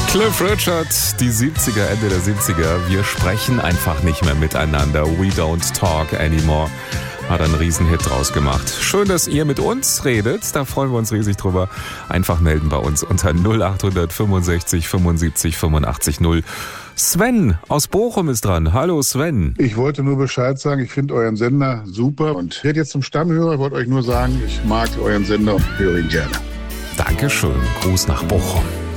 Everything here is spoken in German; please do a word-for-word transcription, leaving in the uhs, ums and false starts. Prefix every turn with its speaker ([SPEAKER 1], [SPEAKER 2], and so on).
[SPEAKER 1] Cliff Richard, die siebziger, Ende der siebziger. Wir sprechen einfach nicht mehr miteinander. We don't talk anymore. Hat einen Riesenhit draus gemacht. Schön, dass ihr mit uns redet. Da freuen wir uns riesig drüber. Einfach melden bei uns unter null acht fünfundsechzig fünfundsiebzig fünfundachtzig null. Sven aus Bochum ist dran. Hallo Sven.
[SPEAKER 2] Ich wollte nur Bescheid sagen, ich finde euren Sender super und ich werde jetzt zum Stammhörer. Ich wollte euch nur sagen, ich mag euren Sender und höre ihn gerne.
[SPEAKER 1] Dankeschön. Gruß nach Bochum.